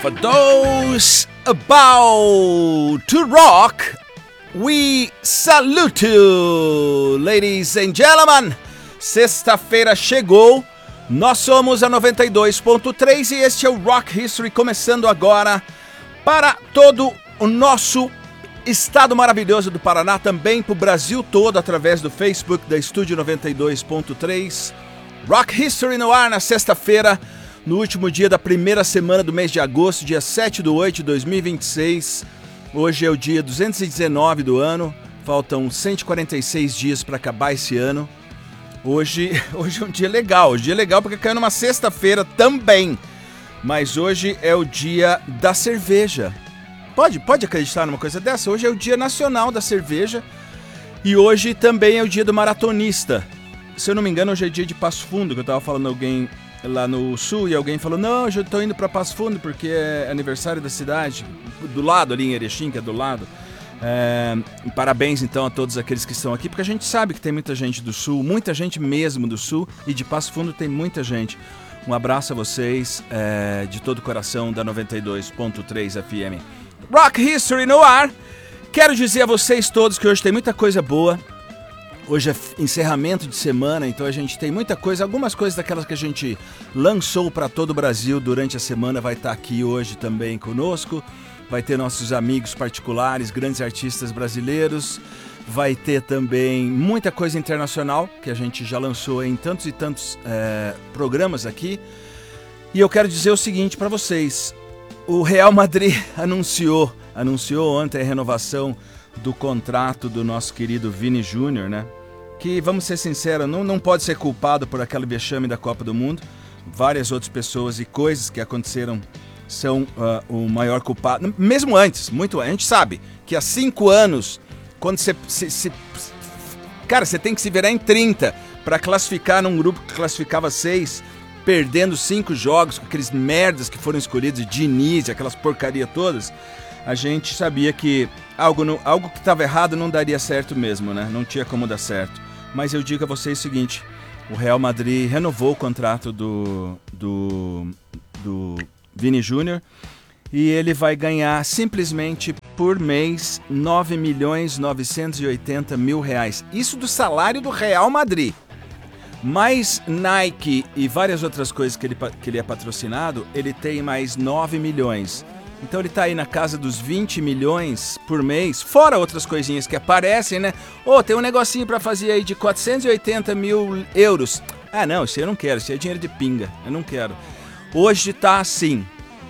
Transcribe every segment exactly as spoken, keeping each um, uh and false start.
For those about to rock, we salute you, ladies and gentlemen. Sexta-feira chegou, nós somos a noventa e dois ponto três e este é o Rock History, começando agora para todo o nosso estado maravilhoso do Paraná, também para o Brasil todo, através do Facebook da Estúdio noventa e dois ponto três. Rock History no ar na sexta-feira, no último dia da primeira semana do mês de agosto, dia sete de oito de dois mil e vinte e seis. Hoje é o dia duzentos e dezenove do ano, faltam cento e quarenta e seis dias para acabar esse ano. Hoje, hoje é um dia legal, hoje é um dia legal porque caiu numa sexta-feira também. Mas hoje é o dia da cerveja. Pode, pode acreditar numa coisa dessa? Hoje é o dia nacional da cerveja e hoje também é o dia do maratonista. Se eu não me engano, hoje é dia de Passo Fundo, que eu tava falando alguém lá no sul e alguém falou, não, hoje eu tô indo pra Passo Fundo porque é aniversário da cidade, do lado ali em Erechim, que é do lado. É, parabéns então a todos aqueles que estão aqui, porque a gente sabe que tem muita gente do sul, muita gente mesmo do sul, e de Passo Fundo tem muita gente. Um abraço a vocês, é, de todo o coração da noventa e dois ponto três F M. Rock History no ar. Quero dizer a vocês todos que hoje tem muita coisa boa. Hoje é encerramento de semana, então a gente tem muita coisa, algumas coisas daquelas que a gente lançou para todo o Brasil durante a semana vai estar aqui hoje também conosco. Vai ter nossos amigos particulares, grandes artistas brasileiros. Vai ter também muita coisa internacional que a gente já lançou em tantos e tantos é, programas aqui. E eu quero dizer o seguinte para vocês: o Real Madrid anunciou, anunciou ontem a renovação do contrato do nosso querido Vini Júnior, né? Que, vamos ser sinceros, não, não pode ser culpado por aquele vexame da Copa do Mundo. Várias outras pessoas e coisas que aconteceram são uh, o maior culpado. Mesmo antes, muito antes. A gente sabe que há cinco anos, quando você... Se, se, cara, você tem que se virar em trinta para classificar num grupo que classificava seis, perdendo cinco jogos com aqueles merdas que foram escolhidos, Diniz, aquelas porcaria todas. A gente sabia que algo, não, algo que estava errado não daria certo mesmo, né? Não tinha como dar certo. Mas eu digo a vocês o seguinte, o Real Madrid renovou o contrato do, do, do Vini Júnior e ele vai ganhar simplesmente por mês nove milhões novecentos e oitenta mil reais. Isso do salário do Real Madrid. Mais Nike e várias outras coisas que ele, que ele é patrocinado, ele tem mais nove milhões. Então ele tá aí na casa dos vinte milhões por mês, fora outras coisinhas que aparecem, né? Ô, oh, tem um negocinho pra fazer aí de quatrocentos e oitenta mil euros. Ah, não, isso eu não quero, isso é dinheiro de pinga, eu não quero. Hoje tá assim.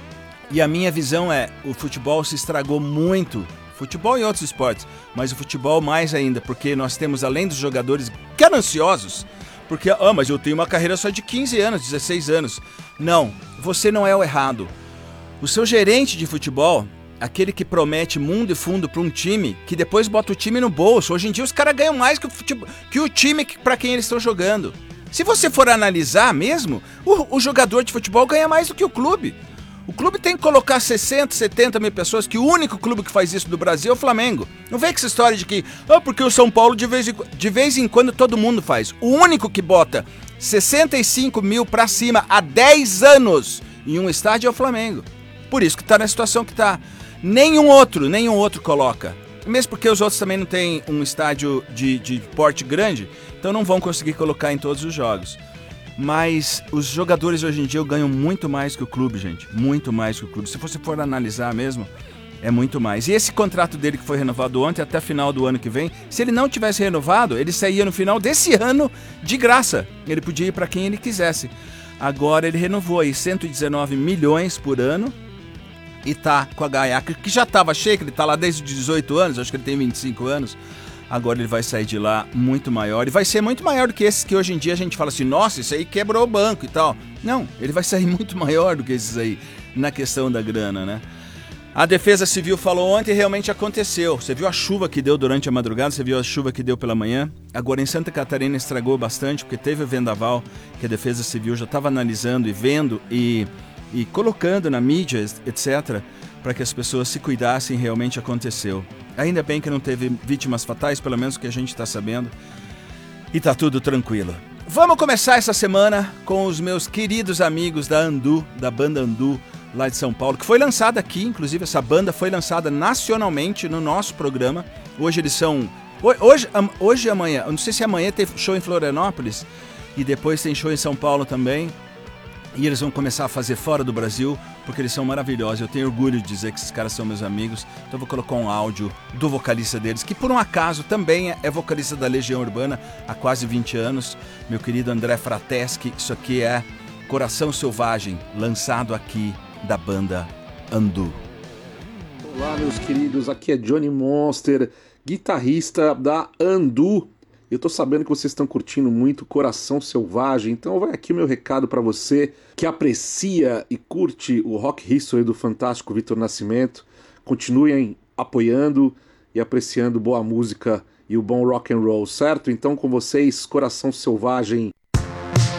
E a minha visão é, o futebol se estragou muito. Futebol e outros esportes, mas o futebol mais ainda, porque nós temos, além dos jogadores gananciosos, porque, ah, mas eu tenho uma carreira só de quinze anos, dezesseis anos. Não, você não é o errado. O seu gerente de futebol, aquele que promete mundo e fundo para um time, que depois bota o time no bolso. Hoje em dia os caras ganham mais que o, futebol, que o time para quem eles estão jogando. Se você for analisar mesmo, o, o jogador de futebol ganha mais do que o clube. O clube tem que colocar sessenta, setenta mil pessoas, que o único clube que faz isso do Brasil é o Flamengo. Não vem com essa história de que, ah, porque o São Paulo de vez em, de vez em quando todo mundo faz. O único que bota sessenta e cinco mil para cima há dez anos em um estádio é o Flamengo. Por isso que tá na situação que tá. Nenhum outro, nenhum outro coloca. Mesmo porque os outros também não têm um estádio de, de porte grande, então não vão conseguir colocar em todos os jogos. Mas os jogadores hoje em dia ganham muito mais que o clube, gente. Muito mais que o clube. Se você for analisar mesmo, é muito mais. E esse contrato dele que foi renovado ontem até final do ano que vem, se ele não tivesse renovado, ele saía no final desse ano de graça. Ele podia ir para quem ele quisesse. Agora ele renovou aí cento e dezenove milhões por ano. E tá com a gaiaca, que já tava cheio, que ele tá lá desde os dezoito anos, acho que ele tem vinte e cinco anos. Agora ele vai sair de lá muito maior. E vai ser muito maior do que esses que hoje em dia a gente fala assim, nossa, isso aí quebrou o banco e tal. Não, ele vai sair muito maior do que esses aí, na questão da grana, né? A Defesa Civil falou ontem e realmente aconteceu. Você viu a chuva que deu durante a madrugada, você viu a chuva que deu pela manhã. Agora em Santa Catarina estragou bastante, porque teve o vendaval que a Defesa Civil já estava analisando e vendo e... e colocando na mídia, etcétera, para que as pessoas se cuidassem, realmente aconteceu. Ainda bem que não teve vítimas fatais, pelo menos que a gente está sabendo, e tá tudo tranquilo. Vamos começar essa semana com os meus queridos amigos da Andu, da banda Andu, lá de São Paulo, que foi lançada aqui, inclusive essa banda foi lançada nacionalmente no nosso programa. Hoje eles são... Hoje, hoje e amanhã, eu não sei se amanhã tem show em Florianópolis e depois tem show em São Paulo também. E eles vão começar a fazer fora do Brasil, porque eles são maravilhosos. Eu tenho orgulho de dizer que esses caras são meus amigos. Então eu vou colocar um áudio do vocalista deles, que por um acaso também é vocalista da Legião Urbana há quase vinte anos. Meu querido André Frateschi. Isso aqui é Coração Selvagem, lançado aqui da banda Andu. Olá, meus queridos. Aqui é Johnny Monster, guitarrista da Andu. Eu tô sabendo que vocês estão curtindo muito Coração Selvagem, então vai aqui o meu recado para você que aprecia e curte o Rock History do fantástico Vitor Nascimento. Continuem apoiando e apreciando boa música e o bom rock and roll, certo? Então com vocês, Coração Selvagem,